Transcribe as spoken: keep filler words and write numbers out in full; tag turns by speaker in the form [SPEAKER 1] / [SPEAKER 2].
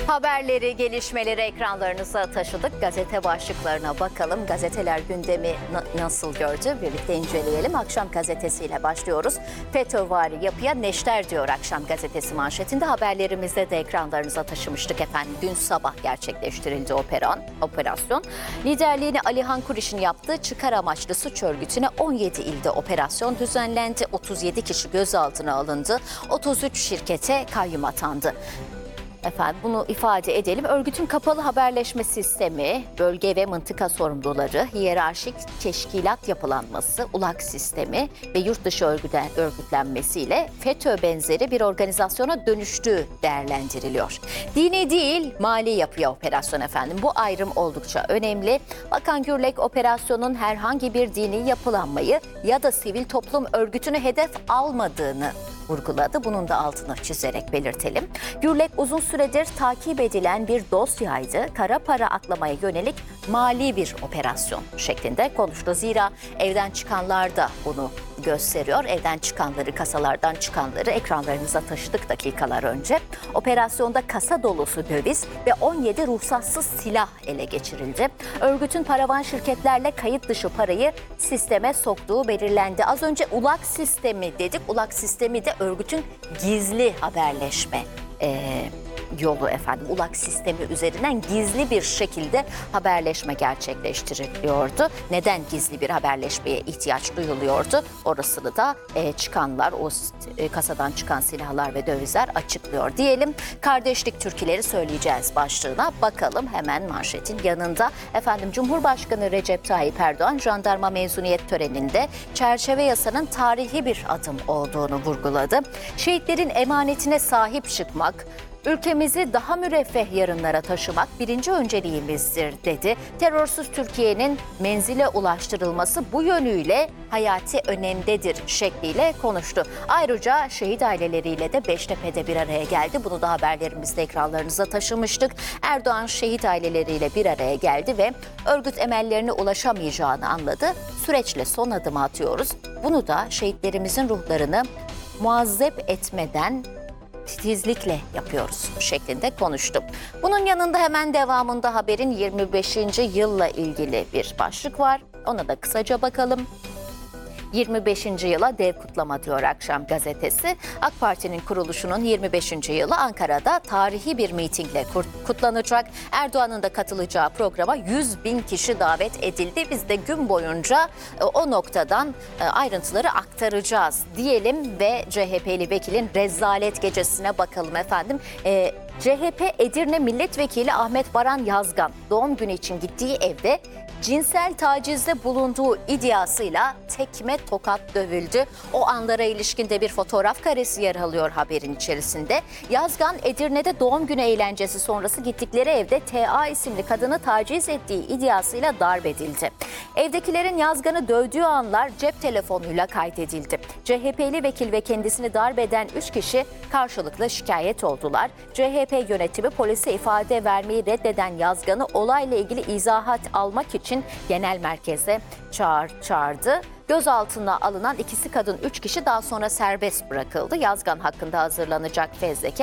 [SPEAKER 1] Haberleri, gelişmeleri ekranlarınıza taşıdık. Gazete başlıklarına bakalım. Gazeteler gündemi na- nasıl gördü? Birlikte inceleyelim. Akşam gazetesiyle başlıyoruz. FETÖ'vari yapıya neşter diyor Akşam gazetesi manşetinde. Haberlerimizde de ekranlarınıza taşımıştık efendim. Dün sabah gerçekleştirildi operan, operasyon. Liderliğini Alihan Kuriş'in yaptığı çıkar amaçlı suç örgütüne on yedi ilde operasyon düzenlendi. otuz yedi kişi gözaltına alındı. otuz üç şirkete kayyum atandı. Efendim bunu ifade edelim. Örgütün kapalı haberleşme sistemi, bölge ve mıntıka sorumluları, hiyerarşik teşkilat yapılanması, ulak sistemi ve yurt dışı örgüten, örgütlenmesiyle FETÖ benzeri bir organizasyona dönüştüğü değerlendiriliyor. Dini değil, mali yapıya operasyon efendim. Bu ayrım oldukça önemli. Bakan Gürlek operasyonun herhangi bir dini yapılanmayı ya da sivil toplum örgütünü hedef almadığını vurguladı. Bunun da altını çizerek belirtelim. Gürlek uzun süredir takip edilen bir dosyaydı. Kara para aklamaya yönelik mali bir operasyon şeklinde konuştu. Zira evden çıkanlar da bunu gösteriyor. Evden çıkanları, kasalardan çıkanları ekranlarınıza taşıdık dakikalar önce. Operasyonda kasa dolusu döviz ve on yedi ruhsatsız silah ele geçirildi. Örgütün paravan şirketlerle kayıt dışı parayı sisteme soktuğu belirlendi. Az önce ulak sistemi dedik. Ulak sistemi de örgütün gizli haberleşme Ee, yolu efendim. Ulak sistemi üzerinden gizli bir şekilde haberleşme gerçekleştiriliyordu. Neden gizli bir haberleşmeye ihtiyaç duyuluyordu? Orasını da e, çıkanlar, o e, kasadan çıkan silahlar ve dövizler açıklıyor diyelim. Kardeşlik türküleri söyleyeceğiz başlığına. Bakalım hemen manşetin yanında. Efendim Cumhurbaşkanı Recep Tayyip Erdoğan jandarma mezuniyet töreninde çerçeve yasanın tarihi bir adım olduğunu vurguladı. Şehitlerin emanetine sahip çıkmak, ülkemizi daha müreffeh yarınlara taşımak birinci önceliğimizdir dedi. Terörsüz Türkiye'nin menzile ulaştırılması bu yönüyle hayati önemdedir şekliyle konuştu. Ayrıca şehit aileleriyle de Beştepe'de bir araya geldi. Bunu da haberlerimizde ekranlarınıza taşımıştık. Erdoğan şehit aileleriyle bir araya geldi ve örgüt emellerine ulaşamayacağını anladı. Süreçle son adımı atıyoruz. Bunu da şehitlerimizin ruhlarını muazzep etmeden titizlikle yapıyoruz şeklinde konuştum. Bunun yanında hemen devamında haberin yirmi beşinci yılla ilgili bir başlık var. Ona da kısaca bakalım. yirmi beşinci yıla dev kutlama diyor Akşam gazetesi. AK Parti'nin kuruluşunun yirmi beşinci yılı Ankara'da tarihi bir mitingle kutlanacak. Erdoğan'ın da katılacağı programa yüz bin kişi davet edildi. Biz de gün boyunca o noktadan ayrıntıları aktaracağız diyelim ve C H P'li vekilin rezalet gecesine bakalım efendim. E, C H P Edirne Milletvekili Ahmet Baran Yazgan doğum günü için gittiği evde cinsel tacizde bulunduğu iddiasıyla tekme tokat dövüldü. O anlara ilişkin de bir fotoğraf karesi yer alıyor haberin içerisinde. Yazgan Edirne'de doğum günü eğlencesi sonrası gittikleri evde T A isimli kadını taciz ettiği iddiasıyla darp edildi. Evdekilerin Yazgan'ı dövdüğü anlar cep telefonuyla kaydedildi. C H P'li vekil ve kendisini darp eden üç kişi karşılıklı şikayet oldular. C H P yönetimi polise ifade vermeyi reddeden Yazgan'ı olayla ilgili izahat almak için genel merkeze çağır, çağırdı. Gözaltına alınan ikisi kadın üç kişi daha sonra serbest bırakıldı. Yazgan hakkında hazırlanacak fezleke